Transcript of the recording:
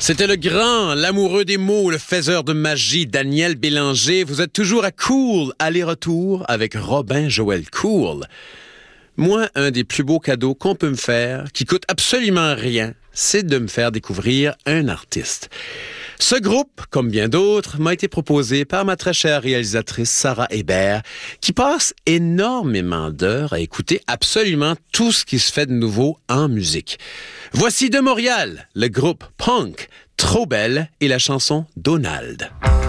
C'était le grand, l'amoureux des mots, le faiseur de magie, Daniel Bélanger. Vous êtes toujours à Cool, aller-retour avec Robin Joël Cool. Moi, un des plus beaux cadeaux qu'on peut me faire, qui coûte absolument rien, c'est de me faire découvrir un artiste. Ce groupe, comme bien d'autres, m'a été proposé par ma très chère réalisatrice Sarah Hébert, qui passe énormément d'heures à écouter absolument tout ce qui se fait de nouveau en musique. Voici de Montréal, le groupe punk Trop Belle et la chanson Donald.